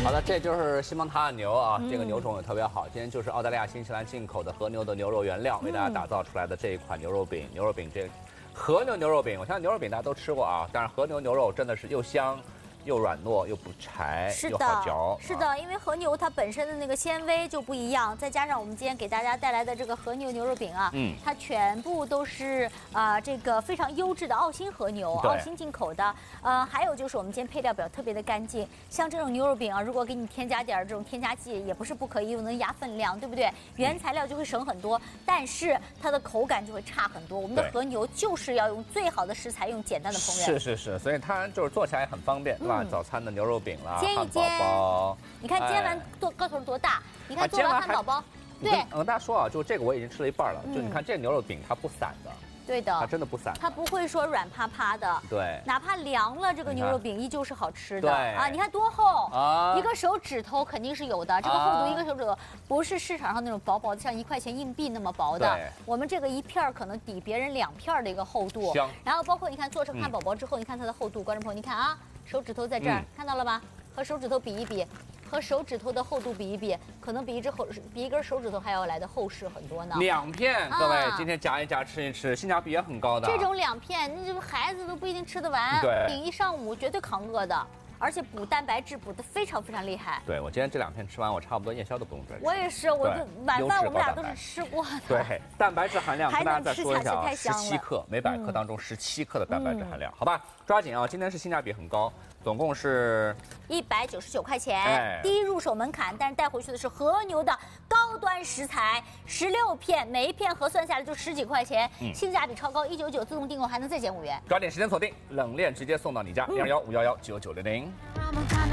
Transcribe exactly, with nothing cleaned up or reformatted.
好的，这就是西蒙塔尔牛啊，这个牛种也特别好。今天就是澳大利亚、新西兰进口的和牛的牛肉原料，为大家打造出来的这一款牛肉饼。牛肉饼这和牛牛肉饼，我相信牛肉饼大家都吃过啊，但是和牛牛肉真的是又香。 又软糯又不柴，又好嚼。 是的，因为和牛它本身的那个纤维就不一样，再加上我们今天给大家带来的这个和牛牛肉饼啊，嗯，它全部都是啊、呃、这个非常优质的澳新和牛，澳新进口的。呃，还有就是我们今天配料表特别的干净，像这种牛肉饼啊，如果给你添加点这种添加剂也不是不可以，又能压分量，对不对？原材料就会省很多，但是它的口感就会差很多。我们的和牛就是要用最好的食材，用简单的烹饪。 是是是，所以它就是做起来也很方便，对吧？ 早餐的牛肉饼啦， 煎一煎， 汉堡包， 你看煎完多个头多大？你看做完汉堡包，对， 我跟大家说啊，就这个我已经吃了一半了，就你看这个牛肉饼它不散的， 对的， 它真的不散， 它不会说软趴趴的， 对， 哪怕凉了，这个牛肉饼依旧是好吃的对啊！你看多厚啊，一个手指头肯定是有的，这个厚度一个手指头，不是市场上那种薄薄的，像一块钱硬币那么薄的，我们这个一片可能抵别人两片的一个厚度， 香。然后包括你看做成汉堡包之后，你看它的厚度，观众朋友，你看啊，手指头在这儿，看到了吗？ 和手指头比一比，和手指头的厚度比一比，可能比一只厚比一根手指头还要来的厚实很多呢。 两片，各位，今天夹一夹吃一吃，性价比也很高的。 这种两片，你这孩子都不一定吃得完， 对， 顶一上午绝对扛饿的。 而且补蛋白质补得非常非常厉害。 对我今天这两片吃完，我差不多夜宵都不用再吃。 我也是，我就晚饭我们俩都是吃过的。 对，蛋白质含量跟大家再说一下啊，十七克，每百克当中十七克的蛋白质含量，好吧？抓紧啊！今天是性价比很高，总共是一百九十九块钱，低入手门槛，但是带回去的是和牛的高端食材，十六片，每一片核算下来就十几块钱，性价比超高，一九九自动订购还能再减五元。 抓紧时间锁定，冷链直接送到你家，零二幺五幺幺九九零零。